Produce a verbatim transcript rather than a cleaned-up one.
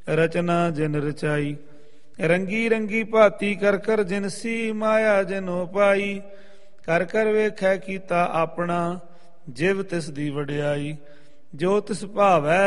ਰਚਨਾ ਜਿਨ ਰਚਾਈ। ਰੰਗੀ ਰੰਗੀ ਭਾਤੀ ਕਰ ਕਰ ਜਿਨਸੀ, ਮਾਇਆ ਜਿਨੋ ਪਾਈ। ਕਰ ਕਰ ਵੇਖੈ ਕੀਤਾ ਆਪਣਾ, ਜਿਵ ਤਿਸ ਦੀ ਵਡਿਆਈ। ਜੋ ਤਿਸ ਭਾਵੈ